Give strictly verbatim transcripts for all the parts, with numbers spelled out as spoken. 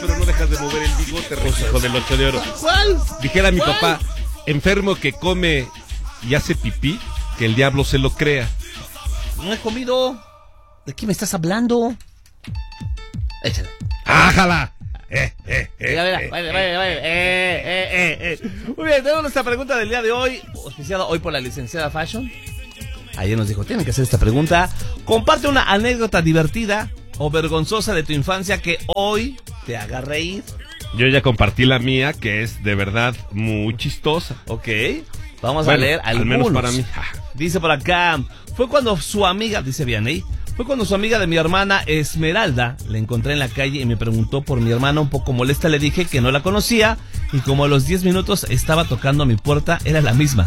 pero no dejas de mover el bigote, hijo del ocho de oro. ¿Cuál? Dijera mi ¿Cuál? papá, enfermo que come y hace pipí, que el diablo se lo crea. No he comido. ¿De qué me estás hablando? Échale. ¡Ájala! Eh, eh, eh, Mira, mira, eh, vaya, eh. vaya, vaya. Eh, eh, eh, eh. Muy bien, tenemos nuestra pregunta del día de hoy, auspiciada hoy por la licenciada Fashion. Ayer nos dijo, tienen que hacer esta pregunta. Comparte una anécdota divertida o vergonzosa de tu infancia que hoy te haga reír. Yo ya compartí la mía, que es de verdad muy chistosa. Ok, vamos Bueno, a leer al algunos. menos para mí. Dice por acá, fue cuando su amiga, dice Vianney, fue cuando su amiga de mi hermana Esmeralda la encontré en la calle y me preguntó por mi hermana. Un poco molesta le dije que no la conocía y como a los diez minutos estaba tocando a mi puerta, era la misma.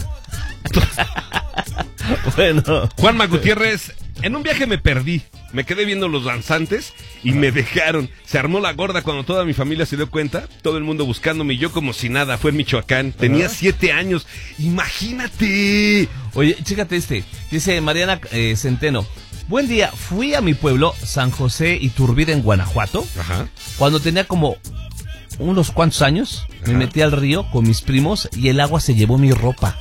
Bueno. Juanma Gutiérrez, en un viaje me perdí. Me quedé viendo los danzantes y me dejaron. Se armó la gorda cuando toda mi familia se dio cuenta. Todo el mundo buscándome y yo como si nada. Fue en Michoacán. Tenía siete años. Imagínate. Oye, chécate este. Dice Mariana eh, Centeno. Buen día, fui a mi pueblo, San José Iturbide, en Guanajuato. Ajá. Cuando tenía como unos cuantos años, Ajá. me metí al río con mis primos y el agua se llevó mi ropa.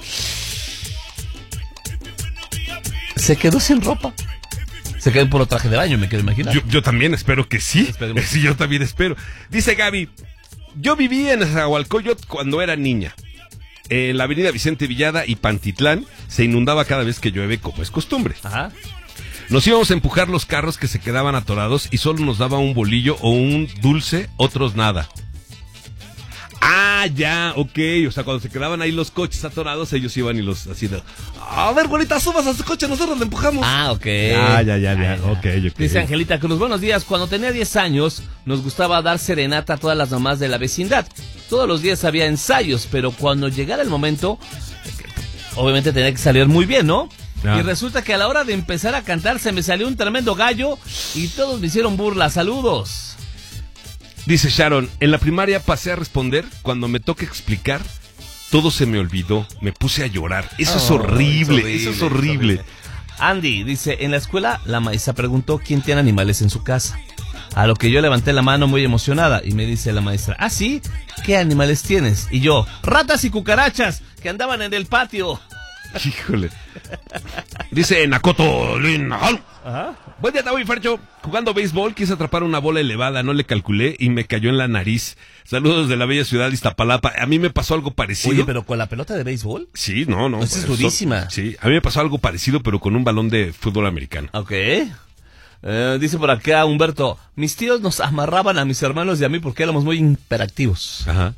Se quedó sin ropa. Se quedó por traje de baño, me quiero imaginar. Yo, yo también espero que sí. Esperemos. Sí, yo también espero. Dice Gaby, yo viví en Zahualcóyotl cuando era niña. En la avenida Vicente Villada y Pantitlán se inundaba cada vez que llueve, como es costumbre. Ajá. Nos íbamos a empujar los carros que se quedaban atorados y solo nos daba un bolillo o un dulce, otros nada. Ah, ya, ok. O sea, cuando se quedaban ahí los coches atorados, ellos iban y los así de... A ver, bonita, subas a su coche, nosotros le empujamos. Ah, ok. Ah, ya, ya, ya. Ah, Ok, ok. Dice Angelita Cruz, buenos días. Cuando tenía diez años, nos gustaba dar serenata a todas las mamás de la vecindad. Todos los días había ensayos, pero cuando llegara el momento, obviamente tenía que salir muy bien, ¿no? Ah. Y resulta que a la hora de empezar a cantar se me salió un tremendo gallo y todos me hicieron burla. Saludos. Dice Sharon, en la primaria pasé a responder, cuando me toca explicar, todo se me olvidó, me puse a llorar. Eso Oh, es, horrible, es horrible, eso es es horrible. horrible. Andy dice, en la escuela la maestra preguntó quién tiene animales en su casa. A lo que yo levanté la mano muy emocionada y me dice la maestra, ¿ah, sí? ¿Qué animales tienes? Y yo, ratas y cucarachas que andaban en el patio. Híjole. Dice Nakoto Linhal. Ajá. Buen día, Tavo y Fercho. Jugando béisbol, quise atrapar una bola elevada, no le calculé y me cayó en la nariz. Saludos de la bella ciudad de Iztapalapa. A mí me pasó algo parecido. Oye, pero con la pelota de béisbol. Sí, no, no. Esa es eso- durísima. Sí, a mí me pasó algo parecido, pero con un balón de fútbol americano. Ok. Eh, dice por acá Humberto, mis tíos nos amarraban a mis hermanos y a mí porque éramos muy hiperactivos. Ajá.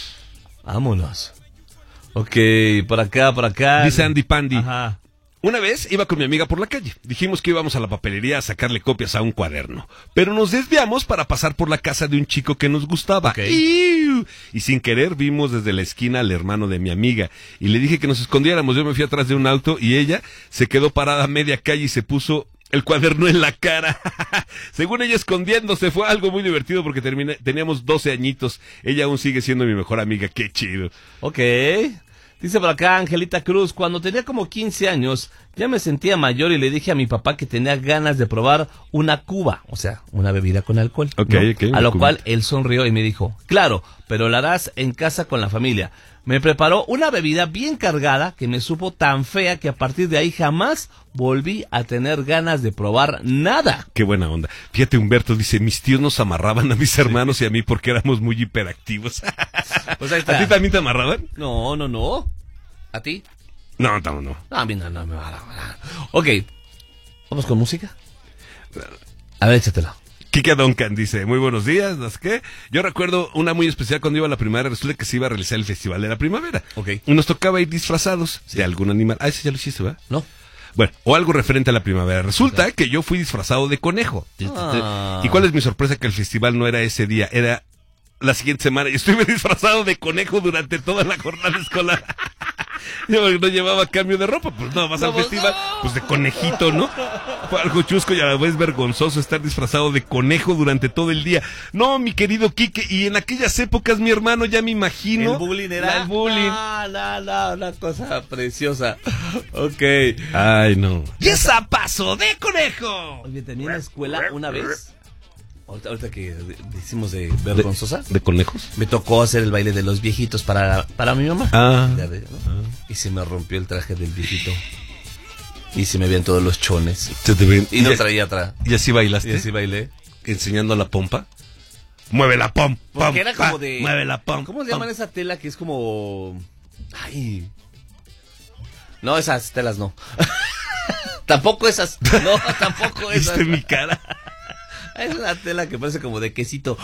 Vámonos. Ok, por acá, por acá. Dice Andy Pandy. Ajá. Una vez iba con mi amiga por la calle. Dijimos que íbamos a la papelería a sacarle copias a un cuaderno. Pero nos desviamos para pasar por la casa de un chico que nos gustaba. Ok. ¡Iu! Y sin querer vimos desde la esquina al hermano de mi amiga. Y le dije que nos escondiéramos. Yo me fui atrás de un auto y ella se quedó parada a media calle y se puso el cuaderno en la cara. Según ella escondiéndose, fue algo muy divertido porque terminé, teníamos doce añitos. Ella aún sigue siendo mi mejor amiga. Qué chido. Ok. Dice por acá Angelita Cruz, cuando tenía como quince años, ya me sentía mayor y le dije a mi papá que tenía ganas de probar una cuba, o sea, una bebida con alcohol. Ok, ¿no? ok, A una lo cubita. cual él sonrió y me dijo, claro, pero la harás en casa con la familia. Me preparó una bebida bien cargada que me supo tan fea que a partir de ahí jamás volví a tener ganas de probar nada. Qué buena onda. Fíjate, Humberto dice, mis tíos nos amarraban a mis hermanos y a mí porque éramos muy hiperactivos. Pues ahí está. ¿A ti también te amarraban? No, no, no. ¿A ti? No, no, no. No, a mí no, no me va a dar. Ok, ¿vamos con música? A ver, échatela. Kika Duncan dice, muy buenos días, ¿no es qué? Yo recuerdo una muy especial cuando iba a la primaria, resulta que se iba a realizar el Festival de la Primavera. Ok. Y nos tocaba ir disfrazados de algún animal. Ah, ese ya lo hiciste, ¿verdad? ¿No? Bueno, o algo referente a la primavera. Resulta que yo fui disfrazado de conejo. Ah. ¿Y cuál es mi sorpresa? Que el festival no era ese día, era la siguiente semana. Y estuve disfrazado de conejo durante toda la jornada escolar. Yo no llevaba cambio de ropa, pues no, vas al No, pues festival, no. pues de conejito, ¿no? Fue algo chusco y a la vez vergonzoso estar disfrazado de conejo durante todo el día. No, mi querido Quique, y en aquellas épocas, mi hermano, ya me imagino. El bullying era. El bullying. No, no, no, una cosa preciosa. Ok. Ay, no. ¡Y esa paso de conejo! Oye, tenía en la escuela una vez. ahorita, ahorita que hicimos de vergonzosas, ¿De conejos? me tocó hacer el baile de los viejitos para, para mi mamá. Ah. Ya de- ¿no? Ah. Y se me rompió el traje del viejito. Y se me veían todos los chones. Se te ven- Y no ya- traía atrás. ¿Y así bailaste? Y así bailé. Enseñando la pompa. Mueve la pom, Porque pom, era como pa, de... mueve la pom. ¿Cómo se pom. llaman esa tela que es como... Ay... No, esas telas no. Tampoco esas. No, tampoco esas. ¿Viste mi cara? Es una tela que parece como de quesito.